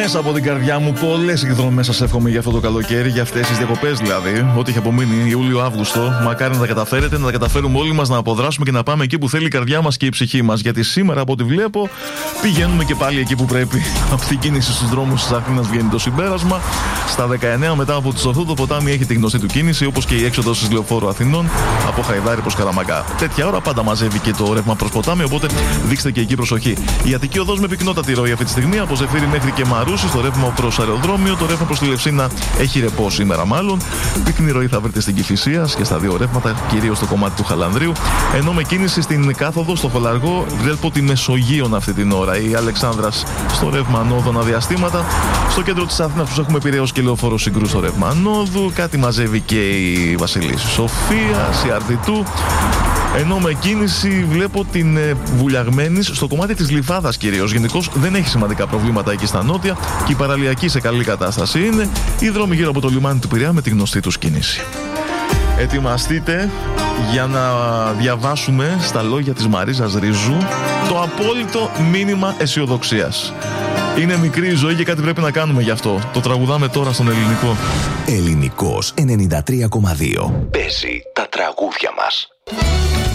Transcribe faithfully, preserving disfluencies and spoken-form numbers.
Μέσα από την καρδιά μου, πολλές εκδρομές σας εύχομαι για αυτό το καλοκαίρι, για αυτές τις διακοπές δηλαδή. Ό,τι έχει απομείνει Ιούλιο-Αύγουστο. Μακάρι να τα καταφέρετε, να τα καταφέρουμε όλοι μας, να αποδράσουμε και να πάμε εκεί που θέλει η καρδιά μας και η ψυχή μας. Γιατί σήμερα, από ό,τι βλέπω, πηγαίνουμε και πάλι εκεί που πρέπει. Αυτή η κίνηση στους δρόμους της Αθήνας βγαίνει το συμπέρασμα. Στα δεκαεννέα μετά από τη Σοφού, το ποτάμι έχει τη γνωστή του κίνηση, όπως και η έξοδος της Λεωφόρου Αθηνών από Χαϊδάρη προς Καραμαγκά. Τέτοια ώρα πάντα μαζεύει και το ρεύμα προς ποτάμι, οπότε δείξτε και εκεί προσοχή. Η Αττική Οδός με πυκνότατη ροή αυτή τη στιγμή, από Ζεφύρι μέχρι και Μαρούσι, στο ρεύμα προς αεροδρόμιο. Το ρεύμα προς τη Λευσίνα έχει ρεπό σήμερα μάλλον. Πυκνή ροή θα βρείτε στην Κηφισίας και στα δύο ρεύματα, κυρίως στο κομμάτι του Χαλανδρίου. Ενώ με κίνηση στην κάθοδο στο Χολαργό βλέπω τη Μεσογείων αυτή την ώρα. Η Αλεξάνδρας στο ρεύμα ανόδου αναδιαστήματα. Στο κέντρο της Αθήνας που έχουμε Πειραιώς και Λεωφόρο Συγκρού στο ρεύμα ανόδου. Κάτι μαζεύει και η Βασιλίσσης Σοφίας, η Αρδιτού. Ενώ με κίνηση βλέπω την ε, Βουλιαγμένης στο κομμάτι της Λιβάδας κυρίως. Γενικώς δεν έχει σημαντικά προβλήματα εκεί στα νότια και η παραλιακή σε καλή κατάσταση είναι. Οι δρόμοι γύρω από το λιμάνι του Πειραιά με τη γνωστή τους κίνηση. Ετοιμαστείτε για να διαβάσουμε στα λόγια της Μαρίζας Ρίζου το απόλυτο μήνυμα αισιοδοξίας. Είναι μικρή η ζωή και κάτι πρέπει να κάνουμε γι' αυτό. Το τραγουδάμε τώρα στον ελληνικό. Ελληνικός ενενήντα τρία κόμμα δύο. Παίζει τα τραγούδια μας.